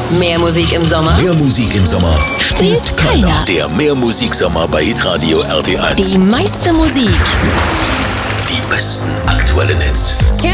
Mehr Musik im Sommer? Mehr Musik im Sommer Spielt keiner. Der Mehrmusiksommer bei Hitradio RT1. Die meiste Musik. Die besten aktuellen Hits. Can